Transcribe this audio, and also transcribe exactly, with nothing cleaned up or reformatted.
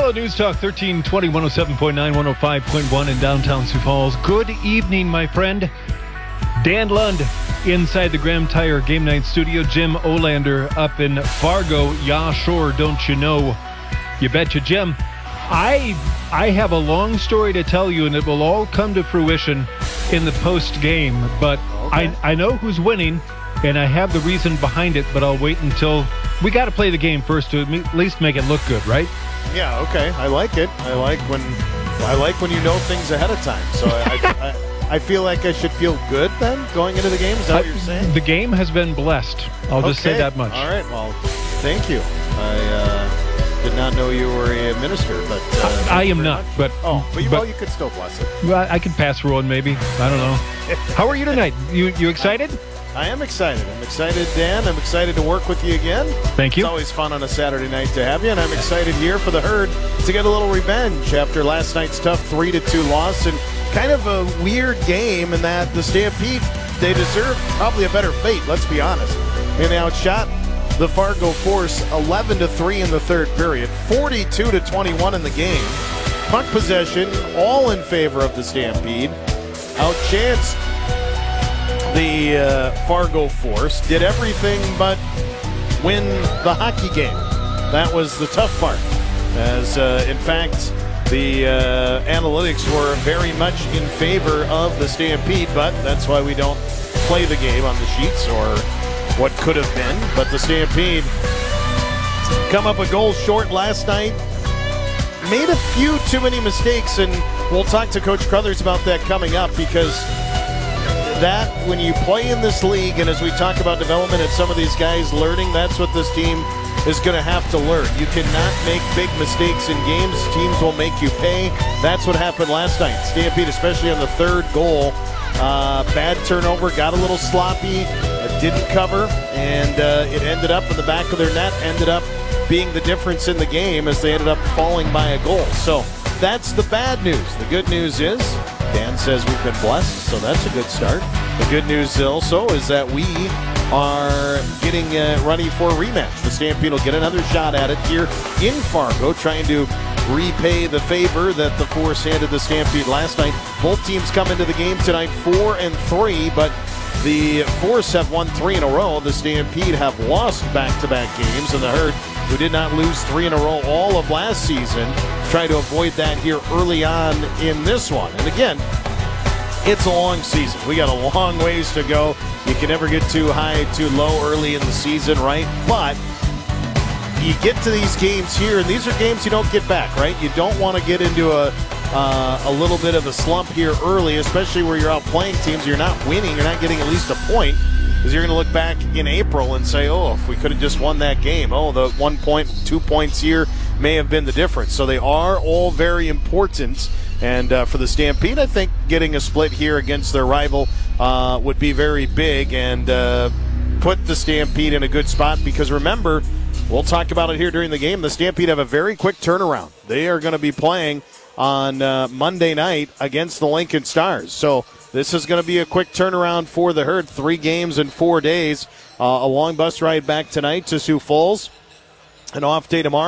Hello, News Talk thirteen twenty, one oh seven point nine, one oh five point one in downtown Sioux Falls. Good evening, my friend. Dan Lund inside the Graham Tire Game Night Studio. Jim Olander up in Fargo. Yeah, sure, don't you know? You betcha, Jim. I I have a long story to tell you, and it will all come to fruition in the post-game. But Okay. I, I know who's winning, and I have the reason behind it, but I'll wait until... We got to play the game first to at least make it look good, right? Yeah, okay. I like it. I like when I like when you know things ahead of time. So I, I, I feel like I should feel good then going into the game. Is that what you're saying? The game has been blessed. I'll just say Okay. that much. All right. Well, thank you. I uh, did not know you were a minister, but uh, I, I thank you am very not, much. but Oh, but you, but- well, you could still bless it. Well, I can pass one maybe. I don't know. How are you tonight? You you excited? I am excited. I'm excited, Dan. I'm excited to work with you again. Thank you. It's always fun on a Saturday night to have you, and I'm excited here for the Herd to get a little revenge after last night's tough three to two loss, and kind of a weird game in that the Stampede, they deserve probably a better fate, let's be honest. And they outshot the Fargo Force eleven to three in the third period, forty-two to twenty-one in the game. Puck possession, all in favor of the Stampede. Outchanced the uh, Fargo Force, did everything but win the hockey game. That was the tough part, as uh, in fact the uh, analytics were very much in favor of the Stampede, but that's why we don't play the game on the sheets or what could have been. But the Stampede come up a goal short last night, made a few too many mistakes, and we'll talk to Coach Crothers about that coming up, because that, when you play in this league, and as we talk about development and some of these guys learning, that's what this team is going to have to learn. You cannot make big mistakes in games. Teams will make you pay. That's what happened last night. Stampede, especially on the third goal, uh, bad turnover, got a little sloppy, uh, didn't cover, and uh, it ended up in the back of their net, ended up being the difference in the game as they ended up falling by a goal. So that's the bad news. The good news is Dan says we've been blessed, so that's a good start. The good news also is that we are getting uh, ready for a rematch. The Stampede will get another shot at it here in Fargo, trying to repay the favor that the Force handed the Stampede last night. Both teams come into the game tonight four and three, but the Force have won three in a row. The Stampede have lost back-to-back games, and the Herd, who did not lose three in a row all of last season, try to avoid that here early on in this one. And again, it's a long season. We got a long ways to go. You can never get too high, too low early in the season, right? But you get to these games here, and these are games you don't get back, right? You don't want to get into a uh, a little bit of a slump here early, especially where you're out playing teams. You're not winning. You're not getting at least a point, because you're going to look back in April and say, oh, if we could have just won that game. Oh, the one point, two points here may have been the difference. So they are all very important. And uh, for the Stampede, I think getting a split here against their rival uh, would be very big and uh, put the Stampede in a good spot, because remember, we'll talk about it here during the game, the Stampede have a very quick turnaround. They are going to be playing on uh, Monday night against the Lincoln Stars. So this is going to be a quick turnaround for the Herd. Three games in four days. Uh, a long bus ride back tonight to Sioux Falls. An off day tomorrow.